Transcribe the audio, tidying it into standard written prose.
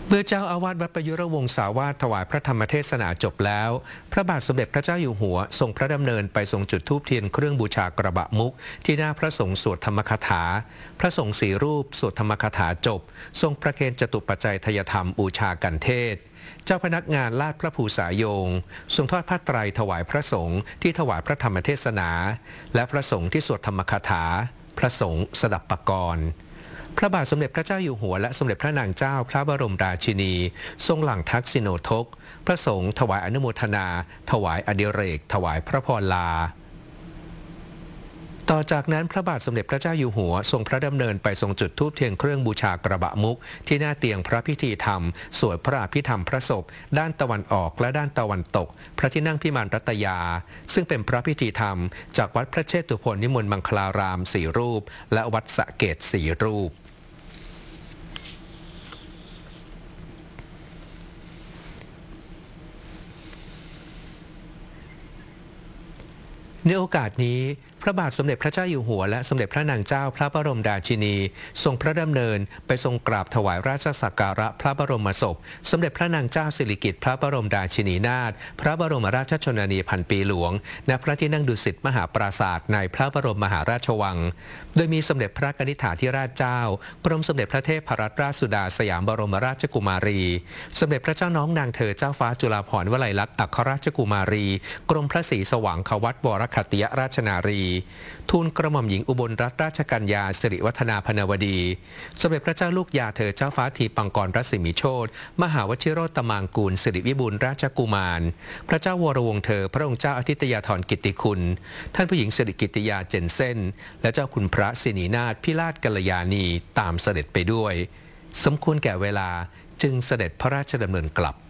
เมื่อเจ้าอาวาสวัดประยุรวงศาวาสถวายพระธรรมเทศนาจบแล้วพระบาทสมเด็จพระเจ้าอยู่หัวทรงพระดำเนินไปทรงจุดธูปเทียนเครื่องบูชากระบะมุกที่หน้าพระสงฆ์สวดธรรมคถาพระสงฆ์4 รูปสวดธรรมคถาจบทรงประเคนจตุปัจจัยทยธรรมบูชากันเทศเจ้าพนักงานลาดพระภูษายงทรงทอดผ้าไตรถวายพระสงฆ์ที่ถวายพระธรรมเทศนาและพระสงฆ์ที่สวดธรรมคถาพระสงฆ์สดับปกรณ์พระบาทสมเด็จพระเจ้าอยู่หัวและสมเด็จพระนางเจ้าพระบรมราชินีทรงหลั่งทักษิโนทกพระสงฆ์ถวายอนุโมทนาถวายอดิเรกถวายพระพรลาต่อจากนั้นพระบาทสมเด็จพระเจ้าอยู่หัวทรงพระดำเนินไปทรงจุดธูปเทียนเครื่องบูชากระบะมุกที่หน้าเตียงพระพิธีธรรมสวดพระอภิธรรมพระศพด้านตะวันออกและด้านตะวันตกพระที่นั่งพิมานรัตยาซึ่งเป็นพระพิธีธรรมจากวัดพระเชตุพนนิมนต์มังคลาราม4 รูปและวัดสะเกษ4 รูปในโอกาสนี้พระบาทสมเด็จพระเจ้าอยู่หัวและสมเด็จพระนางเจ้าพระบรมราชินีทรงพระดำเนินไปทรงกราบถวายราชสักการะพระบรมศพสมเด็จพระนางเจ้าสิริกิติ์พระบรมราชินีนาถพระบรมราชชนนีพันปีหลวงณพระที่นั่งดุสิตมหาปราสาทในพระบรมมหาราชวังโดยมีสมเด็จพระกนิษฐาธิราชเจ้ากรมสมเด็จพระเทพรัตนราชสุดาสยามบรมราชกุมารีสมเด็จพระเจ้าน้องนางเธอเจ้าฟ้าจุฬาภรณ์วลัยลักษณ์อัครราชกุมารีกรมพระศรีสว่างควัตวรคัตติยราชนารีทูลกระหม่อมหญิงอุบลรัตนราชกัญญาสิริวัฒนาพนวดีสมเด็จพระเจ้าลูกยาเธอเจ้าฟ้าทีปังกรรัศมีโชติมหาวชิโรตมังกูลสิริวิบูลราชกุมารพระเจ้าวรวงศ์เธอพระองค์เจ้าอาทิตยาธรกิตติคุณท่านผู้หญิงสิริกิติยาเจนเซ่นและเจ้าคุณพระสินีนาถพิราชกัลยาณีตามเสด็จไปด้วยสมควรแก่เวลาจึงเสด็จพระราชดำเนินกลับ